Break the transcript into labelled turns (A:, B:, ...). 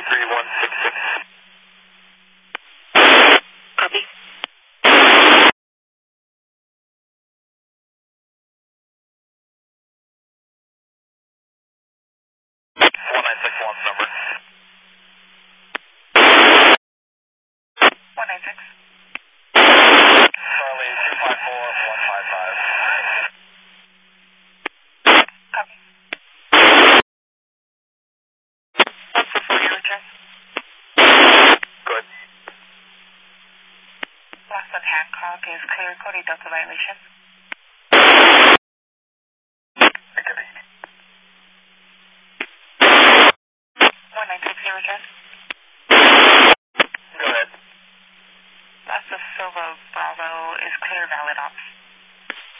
A: 23166.
B: Copy.
A: 1961's number.
B: 196.
A: Charlie 254155.
B: Copy. What's the full year address?
A: Good.
B: Loss of Hancock is clear. Cody Delta violation.
A: Okay.
B: 1960 address.
A: Go ahead.
B: Loss of Silva Bravo is clear. Valid ops.